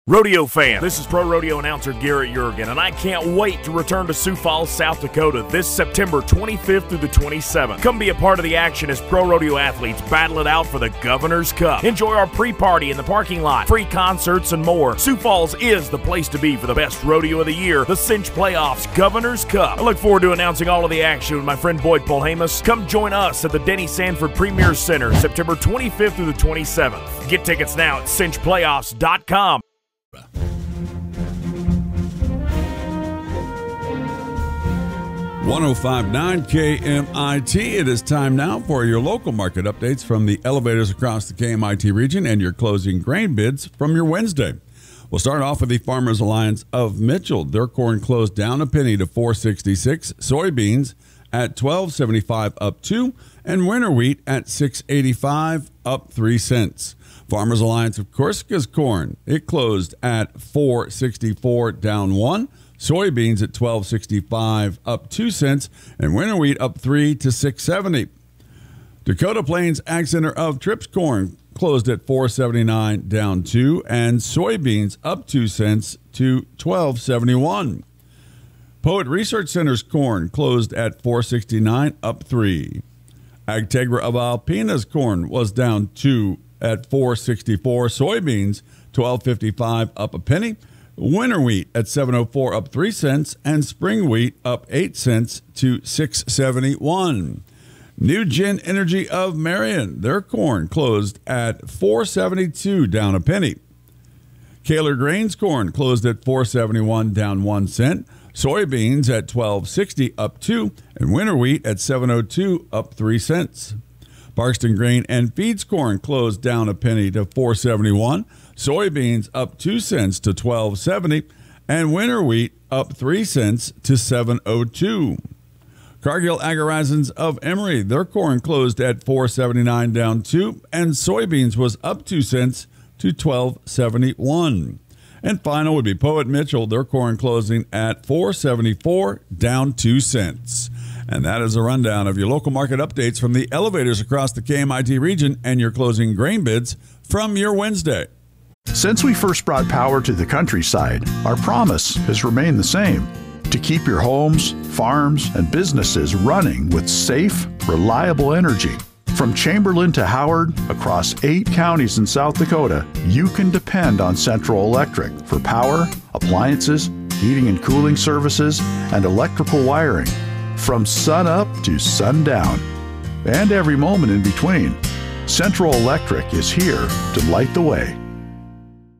Rodeo fan, this is pro rodeo announcer Garrett Jurgen, and I can't wait to return to Sioux Falls, South Dakota this September 25th through the 27th. Come be a part of the action as pro rodeo athletes battle it out for the Governor's Cup. Enjoy our pre-party in the parking lot, free concerts, and more. Sioux Falls is the place to be for the best rodeo of the year, the Cinch Playoffs Governor's Cup. I look forward to announcing all of the action with my friend Boyd Polhamus. Come join us at the Denny Sanford Premier Center, September 25th through the 27th. Get tickets now at cinchplayoffs.com. 105.9 KMIT. It is time now for your local market updates from the elevators across the KMIT region and your closing grain bids from your Wednesday. We'll start off with the Farmers Alliance of Mitchell. Their corn closed down a penny to $4.66. Soybeans at $12.75 up 2, and winter wheat at $6.85 up 3 cents. Farmers Alliance of Corsica's corn, it closed at $4.64 down 1. Soybeans at $12.65 up 2 cents, and winter wheat up 3 to $6.70. Dakota Plains Ag Center of Trips corn closed at $4.79 down 2, and soybeans up 2 cents to $12.71. Poet Research Center's corn closed at $4.69 up 3. Agtegra of Alpena's corn was down 2 at $4.64. Soybeans $12.55 up a penny. Winter wheat at $7.04 up 3 cents, and spring wheat up 8 cents to $6.71. Newgen Energy of Marion, their corn closed at $4.72 down a penny. Kaler Grains corn closed at $4.71 down 1 cent. Soybeans at $12.60 up 2, and winter wheat at $7.02 up 3 cents. Barkston Grain and Feeds corn closed down a penny to $4.71. Soybeans up 2 cents to $12.70, and winter wheat up 3 cents to $7.02. Cargill Agarizons of Emory, their corn closed at $4.79 down 2, and soybeans was up 2 cents to $12.71. And final would be Poet Mitchell, their corn closing at $4.74 down 2 cents. And that is a rundown of your local market updates from the elevators across the KMIT region and your closing grain bids from your Wednesday. Since we first brought power to the countryside, our promise has remained the same: to keep your homes, farms, and businesses running with safe, reliable energy. From Chamberlain to Howard, across 8 counties in South Dakota, you can depend on Central Electric for power, appliances, heating and cooling services, and electrical wiring. From sun up to sundown, and every moment in between, Central Electric is here to light the way.